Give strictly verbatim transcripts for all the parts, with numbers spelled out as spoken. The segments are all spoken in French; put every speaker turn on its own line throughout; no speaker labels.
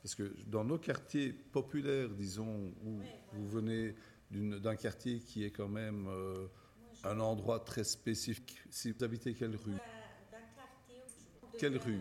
Parce que dans nos quartiers populaires, disons, où vous venez d'une, d'un quartier qui est quand même euh, un endroit très spécifique, si vous habitez quelle rue? Quelle rue?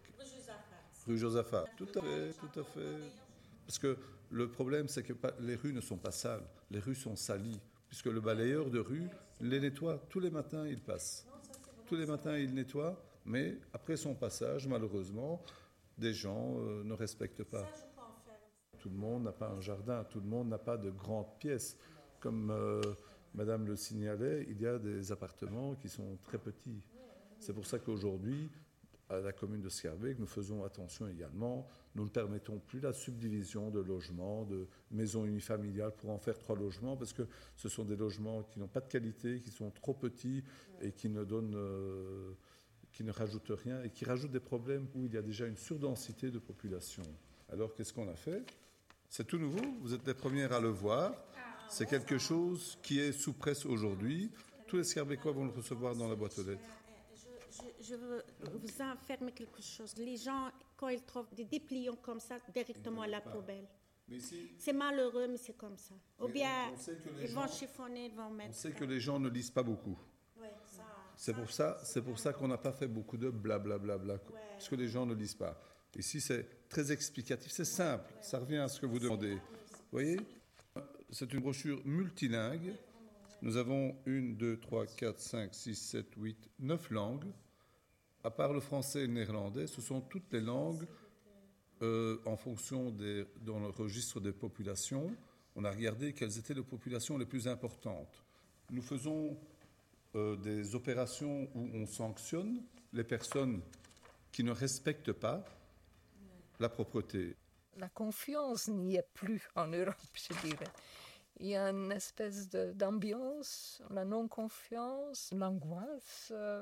Rue Josaphat. Tout à fait, tout à fait. Parce que le problème, c'est que pas- les rues ne sont pas sales, les rues sont salies, puisque le balayeur de rue les nettoie. Tous les matins, il passe. Tous les matins, il nettoie, mais après son passage, malheureusement, des gens euh, ne respectent pas. Tout le monde n'a pas un jardin, tout le monde n'a pas de grandes pièces. Comme euh, Madame le signalait, il y a des appartements qui sont très petits. C'est pour ça qu'aujourd'hui, à la commune de Schaerbeek, nous faisons attention également. Nous ne permettons plus la subdivision de logements, de maisons unifamiliales pour en faire trois logements, parce que ce sont des logements qui n'ont pas de qualité, qui sont trop petits et qui ne donnent, euh, qui ne rajoutent rien et qui rajoutent des problèmes où il y a déjà une surdensité de population. Alors qu'est-ce qu'on a fait? C'est tout nouveau, vous êtes les premières à le voir. C'est quelque chose qui est sous presse aujourd'hui. Tous les Schaerbécois vont le recevoir dans la boîte aux lettres.
Je, je veux vous informer quelque chose. Les gens, quand ils trouvent des dépliants comme ça, directement à la poubelle.
Mais ici,
C'est malheureux, mais c'est comme ça. Ou
Mais
bien,
on- on sait que les
ils vont
gens-
chiffonner, ils vont mettre...
on sait que les gens ne lisent pas beaucoup.
Ouais, ça,
C'est pour ça, c'est pour ça qu'on n'a pas fait beaucoup de blablabla, bla, bla, bla, parce que les gens ne lisent pas. Ici, c'est très explicatif, c'est simple, ça revient à ce que vous demandez. Vous voyez, c'est une brochure multilingue. Nous avons une, deux, trois, quatre, cinq, six, sept, huit, neuf langues. À part le français et le néerlandais, ce sont toutes les langues euh, en fonction des, dans le registre des populations. On a regardé quelles étaient les populations les plus importantes. Nous faisons euh, des opérations où on sanctionne les personnes qui ne respectent pas la propreté.
La confiance n'y est plus en Europe, je dirais. Il y a une espèce de, d'ambiance, la non-confiance, l'angoisse. Euh,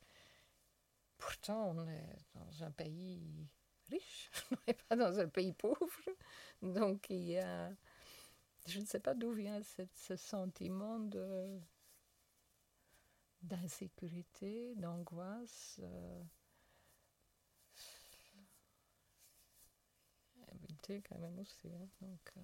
pourtant, on est dans un pays riche, on n'est pas dans un pays pauvre. Donc, il y a... Je ne sais pas d'où vient cette, ce sentiment de, d'insécurité, d'angoisse. Euh, quand même aussi. Hein, donc, euh...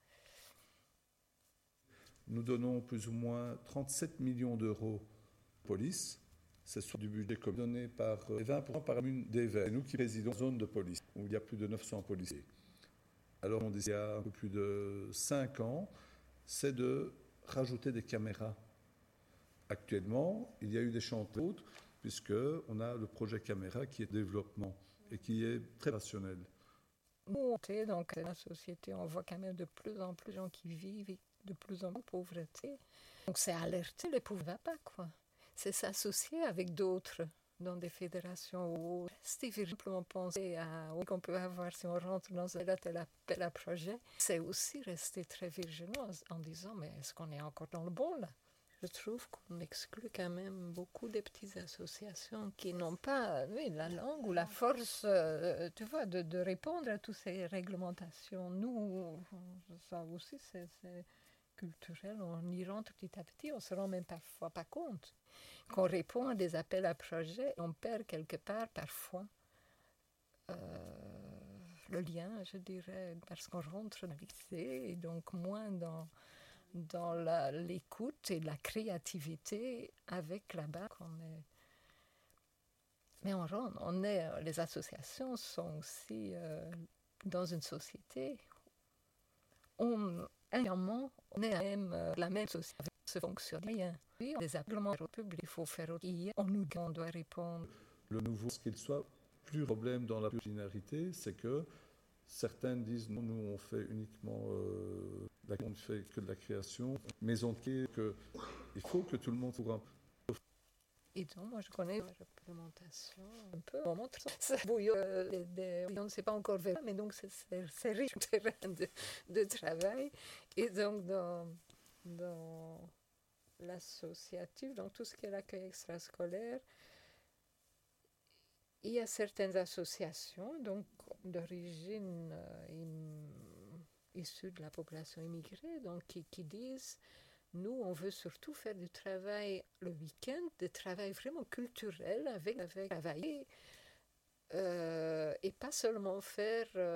Nous donnons plus ou moins trente-sept millions d'euros à la police. C'est sur du budget donné par vingt pour cent par une des Verts. C'est nous qui présidons la zone de police, où il y a plus de neuf cents policiers. Alors, on disait il y a un peu plus de cinq ans, c'est de rajouter des caméras. Actuellement, il y a eu des chantiers, puisqu'on a le projet caméra qui est développement et qui est très rationnel.
Nous, dans la société, on voit quand même de plus en plus de gens qui vivent de plus en plus de pauvreté. Donc c'est alerter, les pauvres pas, quoi. C'est s'associer avec d'autres dans des fédérations ou c'est simplement penser à ce qu'on peut avoir si on rentre dans un tel appel à projet. C'est aussi rester très vigilant en disant mais est-ce qu'on est encore dans le bon là? Je trouve qu'on exclut quand même beaucoup de petites associations qui n'ont pas oui, la langue ou la force euh, tu vois, de, de répondre à toutes ces réglementations. Nous, ça aussi, c'est, c'est culturel. On y rentre petit à petit, on ne se rend même parfois pas compte. Qu'on répond à des appels à projets, on perd quelque part parfois euh, le lien, je dirais, parce qu'on rentre dans le lycée et donc moins dans... dans la, l'écoute et la créativité avec la base qu'on est. Mais on, on est, les associations sont aussi euh, dans une société. On, on, on est même euh, la même société, ça fonctionne bien. Oui, les règlements publics, il faut faire autre chose. On nous on doit répondre.
Le nouveau, ce qu'il soit plus problème dans la pluralité, c'est que certains disent non, nous on fait uniquement, euh, on ne fait que de la création, mais on dit que il faut que tout le monde soit.
Et donc, moi je connais la réglementation un peu. On montre ça bouillon, euh, des, on ne sait pas encore vers, mais donc c'est, c'est, c'est riche terrain de, de travail. Et donc dans, dans l'associatif, dans tout ce qui est l'accueil extrascolaire, il y a certaines associations donc d'origine euh, issue de la population immigrée, donc qui, qui disent nous on veut surtout faire du travail le week-end, du travail vraiment culturel avec avec travailler euh, et pas seulement faire euh,